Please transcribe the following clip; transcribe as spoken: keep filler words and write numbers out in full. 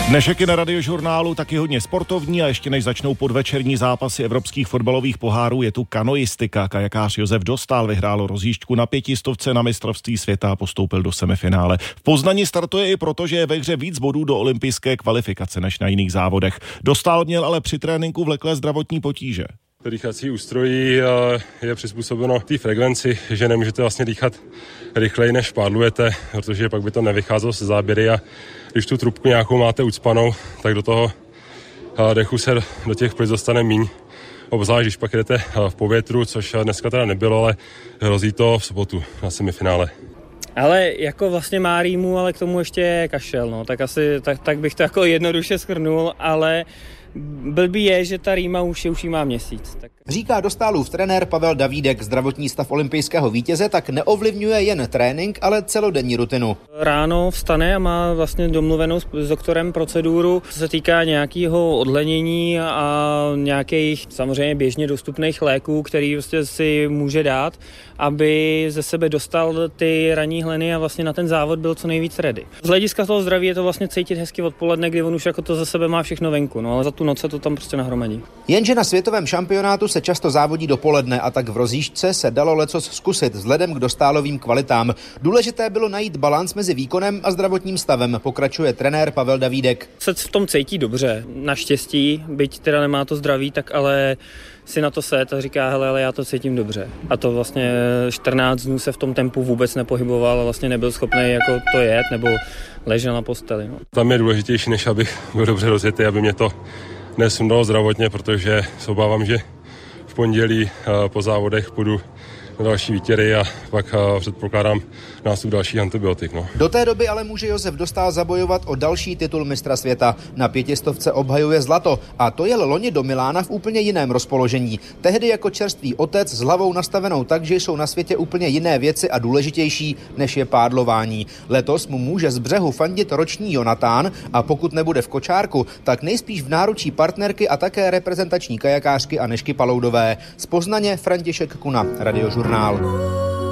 Dnešek je na Radiožurnálu taky hodně sportovní a ještě než začnou podvečerní zápasy evropských fotbalových pohárů, je tu kanoistika. Kajakář Josef Dostál vyhrál rozjížďku na pětistovce na mistrovství světa a postoupil do semifinále. V Poznani startuje i proto, že je ve hře víc bodů do olympijské kvalifikace než na jiných závodech. Dostál měl ale při tréninku vleklé zdravotní potíže. Dýchací ústrojí je přizpůsobeno té frekvenci, že nemůžete vlastně dýchat rychleji, než pádlujete, protože pak by to nevycházelo se záběry a když tu trubku nějakou máte ucpanou, tak do toho dechu se do těch plic dostane míň. Obzvlášť, když pak jdete v povětru, což dneska teda nebylo, ale hrozí to v sobotu na semifinále. Ale jako vlastně má rýmu, ale k tomu ještě je kašel, no, tak asi tak, tak bych to jako jednoduše shrnul, ale blbý je, že ta rýma už je, už jí má měsíc. Tak... Říká Dostálův trenér Pavel Davídek. Zdravotní stav olympijského vítěze tak neovlivňuje jen trénink, ale celodenní rutinu. Ráno vstane a má vlastně domluvenou s doktorem proceduru, co se týká nějakého odlenění a nějakých samozřejmě běžně dostupných léků, který vlastně si může dát, aby ze sebe dostal ty ranní hleny a vlastně na ten závod byl co nejvíc ready. Z hlediska toho zdraví je to vlastně cítit hezky odpoledne, kdy on už jako to za sebe má všechno venku, no ale za tu noc se to tam prostě nahromadí. Jenže na světovém šampionátu se často závodí dopoledne a tak v rozjížďce se dalo lecos zkusit vzhledem k Dostálovým kvalitám. Důležité bylo najít balans mezi výkonem a zdravotním stavem, pokračuje trenér Pavel Davídek. Se v tom cítí dobře, naštěstí, byť teda nemá to zdraví, tak ale si na to set a říká, hele, ale já to cítím dobře. A to vlastně čtrnáct dnů se v tom tempu vůbec nepohyboval a vlastně nebyl schopný jako to jet nebo ležel na posteli. No. Tam je důležitější, než abych byl dobře rozjetý, aby mě to nesundalo zdravotně, protože se obávám, že v pondělí po závodech půjdu na další výtěry a pak předpokládám nástup dalších antibiotik. No. Do té doby ale může Josef Dostál zabojovat o další titul mistra světa. Na pětistovce obhajuje zlato a to jel loni do Milána v úplně jiném rozpoložení. Tehdy jako čerstvý otec s hlavou nastavenou tak, že jsou na světě úplně jiné věci a důležitější, než je pádlování. Letos mu může z břehu fandit roční Jonatán a pokud nebude v kočárku, tak nejspíš v náručí partnerky a také reprezentační kajakářky Anežky Paloudové. Z Poznaně František Kuna, Radiožurnál.